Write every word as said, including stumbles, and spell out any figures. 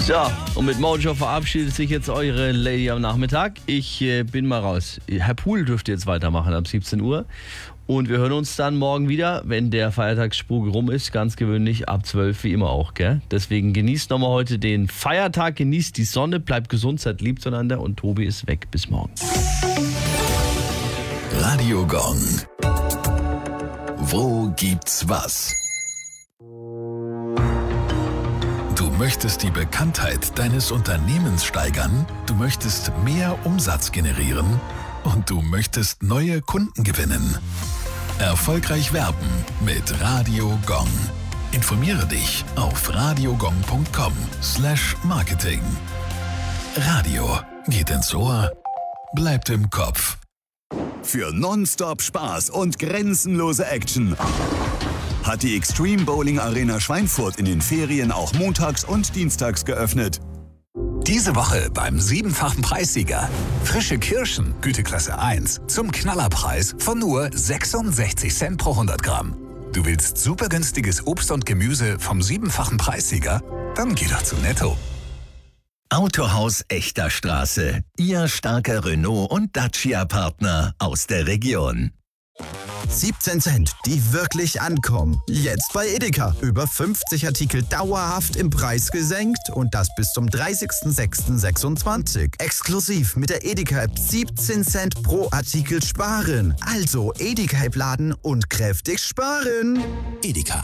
So, und mit Mojo verabschiedet sich jetzt eure Lady am Nachmittag. Ich äh, bin mal raus. Herr Pool dürfte jetzt weitermachen ab siebzehn Uhr. Und wir hören uns dann morgen wieder, wenn der Feiertagsspuk rum ist. Ganz gewöhnlich ab zwölf, wie immer auch, gell? Deswegen genießt nochmal heute den Feiertag, genießt die Sonne, bleibt gesund, seid lieb zueinander und Tobi ist weg. Bis morgen. Radio Gong. Wo gibt's was? Du möchtest die Bekanntheit deines Unternehmens steigern, du möchtest mehr Umsatz generieren und du möchtest neue Kunden gewinnen. Erfolgreich werben mit Radio Gong. Informiere dich auf radiogong.com slash marketing. Radio geht ins Ohr, bleibt im Kopf. Für Nonstop Spaß und grenzenlose Action hat die Extreme Bowling Arena Schweinfurt in den Ferien auch montags und dienstags geöffnet. Diese Woche beim siebenfachen Preissieger. Frische Kirschen, Güteklasse eins, zum Knallerpreis von nur sechsundsechzig Cent pro hundert Gramm. Du willst super günstiges Obst und Gemüse vom siebenfachen Preissieger? Dann geh doch zu Netto. Autohaus Echter Straße. Ihr starker Renault- und Dacia-Partner aus der Region. siebzehn Cent, die wirklich ankommen. Jetzt bei Edeka. Über fünfzig Artikel dauerhaft im Preis gesenkt und das bis zum dreißigsten sechsten sechsundzwanzig. Exklusiv mit der Edeka-App siebzehn Cent pro Artikel sparen. Also Edeka-App laden und kräftig sparen. Edeka.